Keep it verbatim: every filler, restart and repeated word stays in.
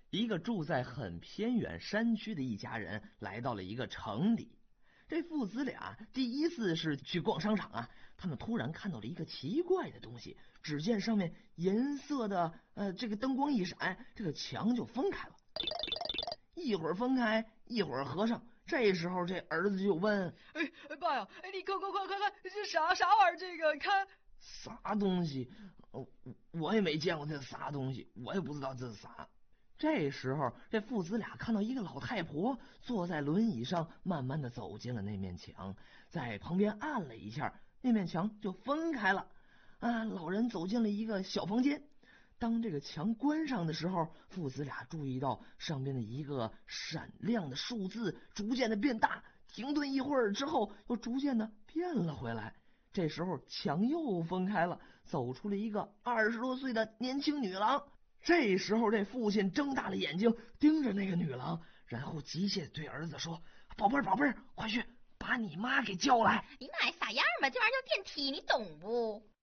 一个住在很偏远山区的一家人来到了一个城里。这父子俩第一次是去逛商场啊，他们突然看到了一个奇怪的东西，只见上面颜色的呃这个灯光一闪，这个墙就分开了，一会儿分开，一会儿合上。这时候这儿子就问： 哎哎爸呀，哎你快快快快看，这啥啥玩意儿？这个你看啥东西？我我也没见过这啥东西，我也不知道这是啥。这时候这父子俩看到一个老太婆坐在轮椅上，慢慢的走进了那面墙，在旁边按了一下，那面墙就分开了。啊，老人走进了一个小房间。当这个墙关上的时候，父子俩注意到上边的一个闪亮的数字逐渐的变大，停顿一会儿之后又逐渐的变了回来。这时候墙又分开了，走出了一个二十多岁的年轻女郎。这时候这父亲睁大了眼睛盯着那个女郎，然后急切对儿子说：宝贝儿宝贝儿，快去把你妈给叫来。 你奶啥样嘛，这玩意儿叫电梯，你懂不？